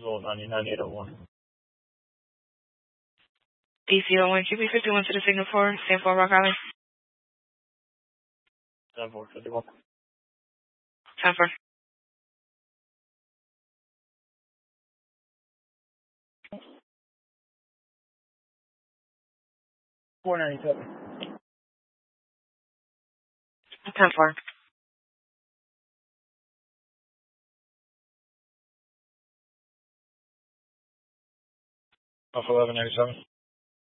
Roosevelt 99801. DC01 QB51 to the signal for San Paul Rock Island. 7451. 10-4. 497. 10-4. Alpha 1197.